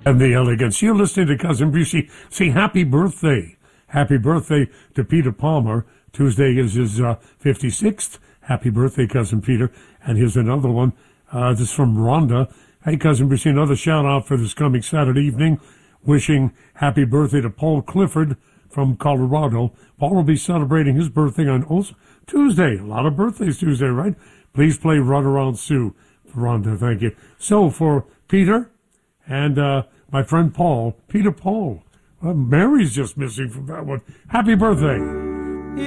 and the Elegance. You're listening to Cousin Brucey. Say happy birthday. Happy birthday to Peter Palmer. Tuesday is his 56th. Happy birthday, Cousin Peter. And here's another one. This is from Rhonda. Hey, Cousin Brucey, another shout-out for this coming Saturday evening. Wishing happy birthday to Paul Clifford from Colorado. Paul will be celebrating his birthday on Tuesday. A lot of birthdays Tuesday, right? Please play Run Around Sue. Rhonda, thank you. So for Peter and my friend Paul, Peter Paul. Mary's just missing from that one. Happy birthday.